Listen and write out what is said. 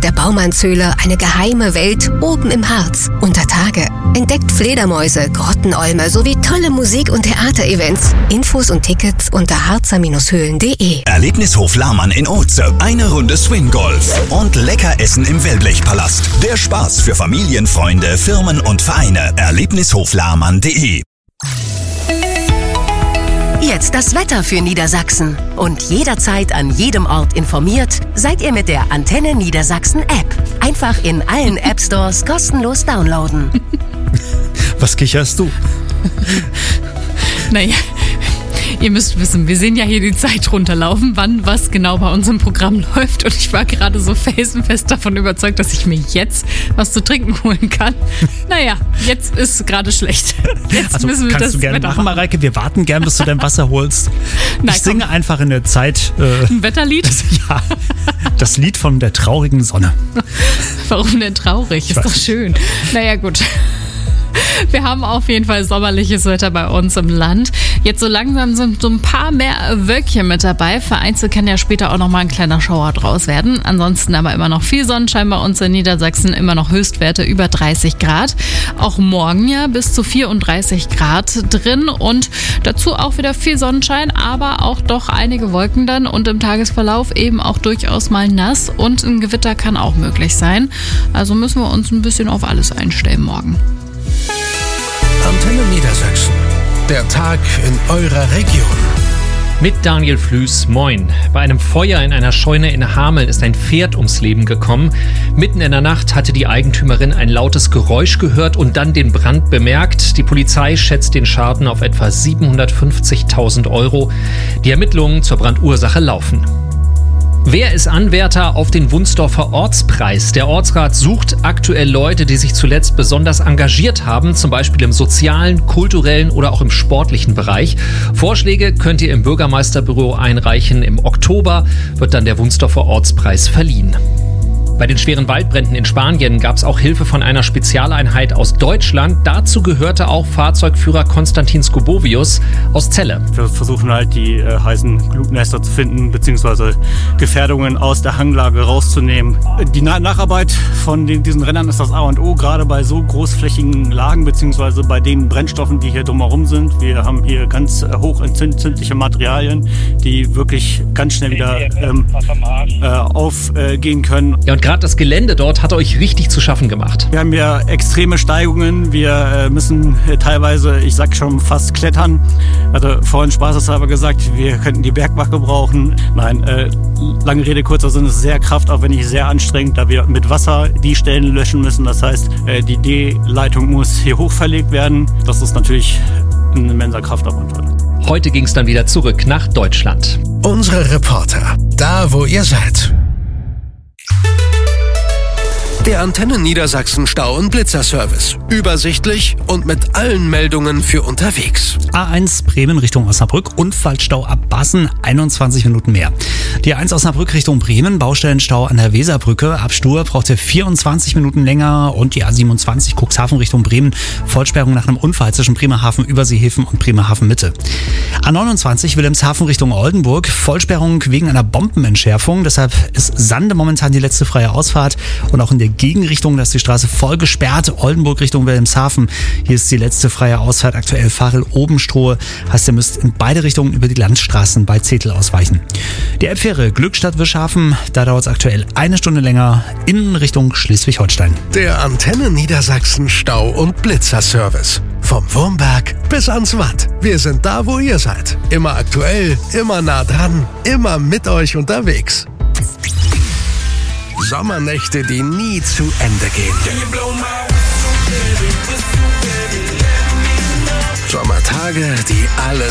der Baumannshöhle eine geheime Welt oben im Harz. Unter Tage. Entdeckt Fledermäuse, Grottenolme sowie tolle Musik- und Theaterevents. Infos und Tickets unter harzer-höhlen.de. Erlebnishof Lahmann in Oze. Eine Runde Swing-Golf. Und lecker essen im Wellblechpalast. Der Spaß für Familien, Freunde, Firmen und Vereine. Erlebnishoflahmann.de. Jetzt das Wetter für Niedersachsen. Und jederzeit an jedem Ort informiert seid ihr mit der Antenne Niedersachsen App. Einfach in allen App Stores kostenlos downloaden. Was kicherst du? Naja, ihr müsst wissen, wir sehen ja hier die Zeit runterlaufen, wann was genau bei uns im Programm läuft. Und ich war gerade so felsenfest davon überzeugt, dass ich mir jetzt was zu trinken holen kann. Naja, jetzt ist gerade schlecht. Jetzt Also müssen wir kannst das du gerne Wetter machen, Mareike. Wir warten gern, bis du dein Wasser holst. Nein, Ich singe einfach in der Zeit ein Wetterlied? ja, das Lied von der traurigen Sonne. Warum denn traurig? Ist doch schön. Naja, gut. Wir haben auf jeden Fall sommerliches Wetter bei uns im Land. Jetzt so langsam sind so ein paar mehr Wölkchen mit dabei. Vereinzelt kann ja später auch noch mal ein kleiner Schauer draus werden. Ansonsten aber immer noch viel Sonnenschein bei uns in Niedersachsen. Immer noch Höchstwerte über 30 Grad. Auch morgen ja bis zu 34 Grad drin. Und dazu auch wieder viel Sonnenschein, aber auch doch einige Wolken dann. Und im Tagesverlauf eben auch durchaus mal nass. Und ein Gewitter kann auch möglich sein. Also müssen wir uns ein bisschen auf alles einstellen morgen. Antenne Niedersachsen. Der Tag in eurer Region. Mit Daniel Flüß, moin. Bei einem Feuer in einer Scheune in Hameln ist ein Pferd ums Leben gekommen. Mitten in der Nacht hatte die Eigentümerin ein lautes Geräusch gehört und dann den Brand bemerkt. Die Polizei schätzt den Schaden auf etwa 750.000 €. Die Ermittlungen zur Brandursache laufen. Wer ist Anwärter auf den Wunsdorfer Ortspreis? Der Ortsrat sucht aktuell Leute, die sich zuletzt besonders engagiert haben, zum Beispiel im sozialen, kulturellen oder auch im sportlichen Bereich. Vorschläge könnt ihr im Bürgermeisterbüro einreichen. Im Oktober wird dann der Wunsdorfer Ortspreis verliehen. Bei den schweren Waldbränden in Spanien gab es auch Hilfe von einer Spezialeinheit aus Deutschland. Dazu gehörte auch Fahrzeugführer Konstantin Skobovius aus Celle. Wir versuchen halt die heißen Glutnester zu finden, beziehungsweise Gefährdungen aus der Hanglage rauszunehmen. Die Nacharbeit von diesen Rennern ist das A und O, gerade bei so großflächigen Lagen, beziehungsweise bei den Brennstoffen, die hier drumherum sind. Wir haben hier ganz hochentzündliche Materialien, die wirklich ganz schnell wieder aufgehen können. Ja, und gerade das Gelände dort hat euch richtig zu schaffen gemacht. Wir haben ja extreme Steigungen. Wir müssen teilweise, ich sag schon, fast klettern. Hatte vorhin spaßeshalber gesagt, wir könnten die Bergwache brauchen. Nein, lange Rede, kurzer Sinn, es ist sehr kraftaufwendig, sehr anstrengend, da wir mit Wasser die Stellen löschen müssen. Das heißt, die D-Leitung muss hier hochverlegt werden. Das ist natürlich ein immenser Kraftaufwand. Heute ging es dann wieder zurück nach Deutschland. Unsere Reporter, da wo ihr seid. Der Antenne Niedersachsen Stau- und Blitzerservice. Übersichtlich und mit allen Meldungen für unterwegs. A1 Bremen Richtung Osnabrück, Unfallstau ab Bassen, 21 Minuten mehr. Die A1 Osnabrück Richtung Bremen, Baustellenstau an der Weserbrücke. Ab Stur brauchte 24 Minuten länger. Und die A27 Cuxhaven Richtung Bremen, Vollsperrung nach einem Unfall zwischen Bremerhaven Überseehäfen und Bremerhaven Mitte. A29 Wilhelmshaven Richtung Oldenburg, Vollsperrung wegen einer Bombenentschärfung. Deshalb ist Sande momentan die letzte freie Ausfahrt. Und auch in der Gegenrichtung, da ist die Straße voll gesperrt. Oldenburg Richtung Wilhelmshaven. Hier ist die letzte freie Ausfahrt. Aktuell Farel-Obenstrohe. Heißt, ihr müsst in beide Richtungen über die Landstraßen bei Zetel ausweichen. Die Elbfähre Glückstadt-Wischhafen, da dauert es aktuell 1 Stunde länger in Richtung Schleswig-Holstein. Der Antenne Niedersachsen Stau- und Blitzerservice. Vom Wurmberg bis ans Watt. Wir sind da, wo ihr seid. Immer aktuell, immer nah dran, immer mit euch unterwegs. Sommernächte, die nie zu Ende gehen. Sommertage, die alle